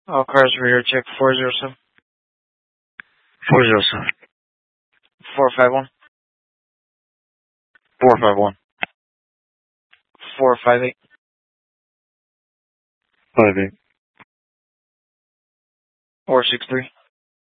All cars were here. Check 407. 407. 451. 451. 458. 58. 463.